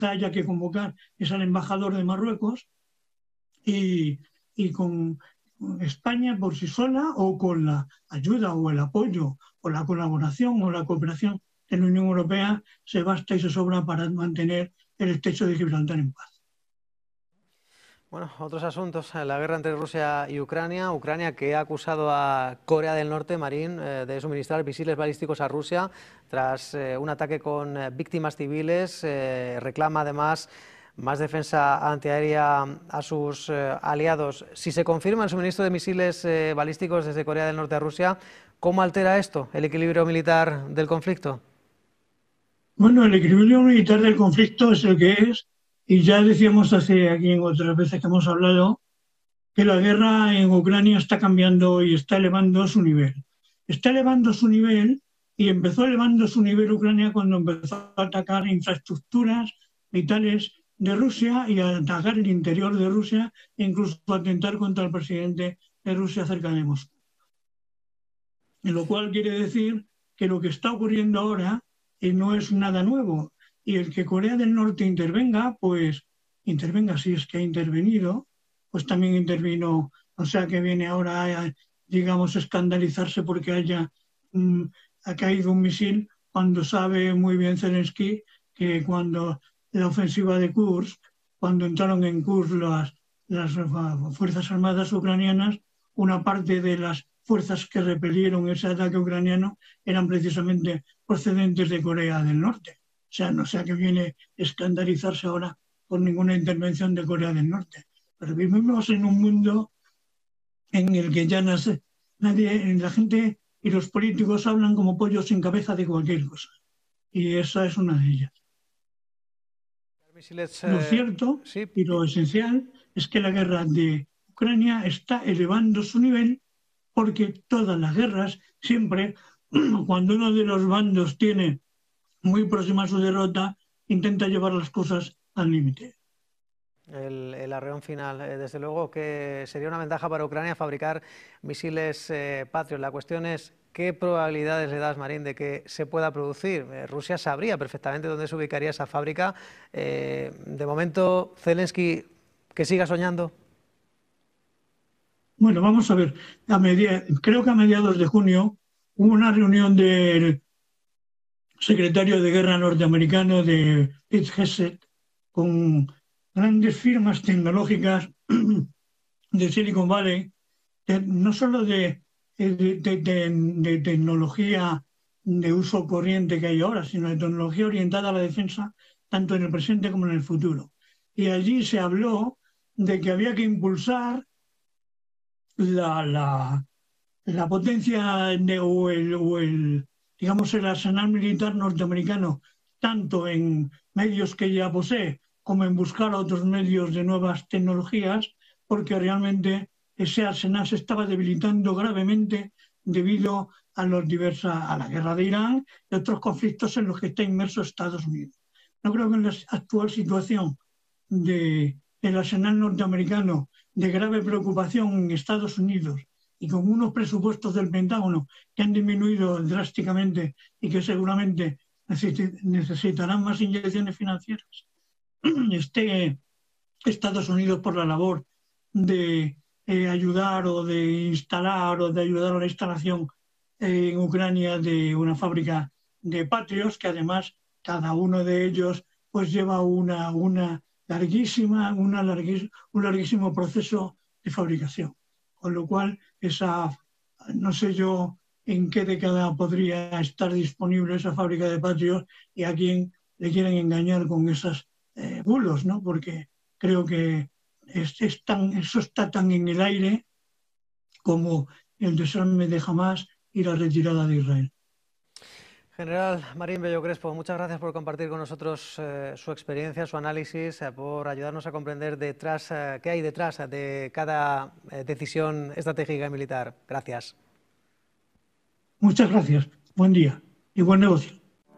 haya que convocar es al embajador de Marruecos y con España por sí sola o con la ayuda o el apoyo o la colaboración o la cooperación de la Unión Europea se basta y se sobra para mantener el estrecho de Gibraltar en paz. Bueno, otros asuntos. La guerra entre Rusia y Ucrania. Ucrania que ha acusado a Corea del Norte, Marín, de suministrar misiles balísticos a Rusia tras un ataque con víctimas civiles. Reclama además más defensa antiaérea a sus aliados. Si se confirma el suministro de misiles balísticos desde Corea del Norte a Rusia, ¿cómo altera esto el equilibrio militar del conflicto? Bueno, el equilibrio militar del conflicto es el que es, y ya decíamos hace aquí en otras veces que hemos hablado, que la guerra en Ucrania está cambiando y está elevando su nivel. Está elevando su nivel y empezó elevando su nivel Ucrania cuando empezó a atacar infraestructuras vitales de Rusia y a atacar el interior de Rusia e incluso a atentar contra el presidente de Rusia cerca de Moscú. Lo cual quiere decir que lo que está ocurriendo ahora no es nada nuevo. Y el que Corea del Norte intervenga, pues intervenga si es que ha intervenido, pues también intervino, o sea que viene ahora a, digamos, escandalizarse porque ha caído un misil cuando sabe muy bien Zelensky que cuando la ofensiva de Kursk, cuando entraron en Kursk las Fuerzas Armadas ucranianas, una parte de las fuerzas que repelieron ese ataque ucraniano eran precisamente procedentes de Corea del Norte. O sea, no sea que viene a escandalizarse ahora por ninguna intervención de Corea del Norte. Pero vivimos en un mundo en el que ya la gente y los políticos hablan como pollos sin cabeza de cualquier cosa. Y esa es una de ellas. Lo cierto Sí. y lo esencial es que la guerra de Ucrania está elevando su nivel porque todas las guerras, siempre, cuando uno de los bandos tiene muy próxima a su derrota, intenta llevar las cosas al límite. El arreón final. Desde luego que sería una ventaja para Ucrania fabricar misiles Patriot. La cuestión es, ¿qué probabilidades le das, Marín, de que se pueda producir? Rusia sabría perfectamente dónde se ubicaría esa fábrica. De momento, Zelensky, que siga soñando. Bueno, vamos a ver. Creo que a mediados de junio hubo una reunión del secretario de Guerra norteamericano de Pete Hegseth con grandes firmas tecnológicas de Silicon Valley, no solo de tecnología de uso corriente que hay ahora, sino de tecnología orientada a la defensa, tanto en el presente como en el futuro. Y allí se habló de que había que impulsar la potencia digamos, el arsenal militar norteamericano, tanto en medios que ya posee como en buscar otros medios de nuevas tecnologías, porque realmente ese arsenal se estaba debilitando gravemente debido a la guerra de Irán y otros conflictos en los que está inmerso Estados Unidos. No creo que en la actual situación del arsenal norteamericano de grave preocupación en Estados Unidos y con unos presupuestos del Pentágono que han disminuido drásticamente y que seguramente necesitarán más inyecciones financieras, esté Estados Unidos por la labor de ayudar o de instalar o de ayudar a la instalación en Ucrania de una fábrica de Patriots, que además cada uno de ellos pues lleva un larguísimo proceso de fabricación. Con lo cual, no sé yo en qué década podría estar disponible esa fábrica de Patriots y a quién le quieren engañar con esos bulos, ¿no? Porque creo que eso está tan en el aire como el desarme de Hamás y la retirada de Israel. General Marín Bello Crespo, muchas gracias por compartir con nosotros su experiencia, su análisis, por ayudarnos a comprender qué hay detrás de cada decisión estratégica y militar. Gracias. Muchas gracias. Buen día y buen negocio.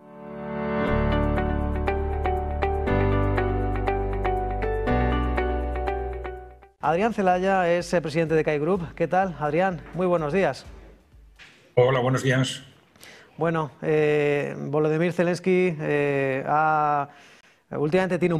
Adrián Celaya es presidente de CAI Group. ¿Qué tal, Adrián? Muy buenos días. Hola, buenos días. Bueno, Volodymyr Zelensky últimamente tiene un